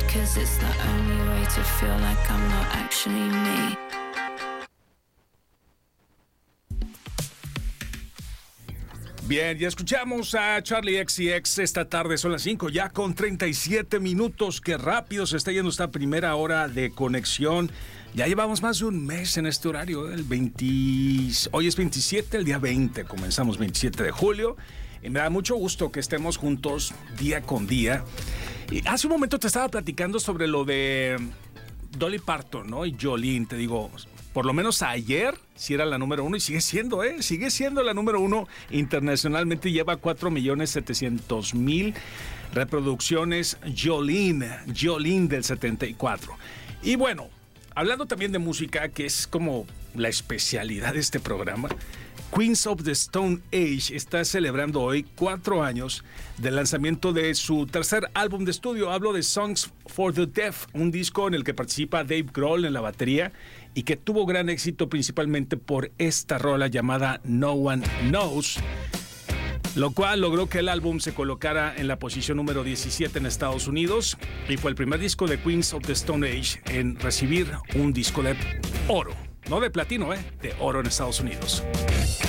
'cause it's the only way to feel like I'm not actually me. Bien, ya escuchamos a Charli XCX esta tarde, son las 5 ya con 37 minutos. Qué rápido se está yendo esta primera hora de conexión. Ya llevamos más de un mes en este horario, hoy es 27, el día 20, comenzamos 27 de julio. Y me da mucho gusto que estemos juntos día con día. Y hace un momento te estaba platicando sobre lo de Dolly Parton, ¿no? Y Jolene, te digo, por lo menos ayer sí era la número 1 y sigue siendo la número 1 internacionalmente. Lleva 4.700.000 reproducciones Jolene del 74. Y bueno, hablando también de música, que es como la especialidad de este programa, Queens of the Stone Age está celebrando hoy 4 años del lanzamiento de su tercer álbum de estudio. Hablo de Songs for the Deaf, un disco en el que participa Dave Grohl en la batería y que tuvo gran éxito principalmente por esta rola llamada No One Knows, lo cual logró que el álbum se colocara en la posición número 17 en Estados Unidos y fue el primer disco de Queens of the Stone Age en recibir un disco de oro. No de platino, de oro en Estados Unidos.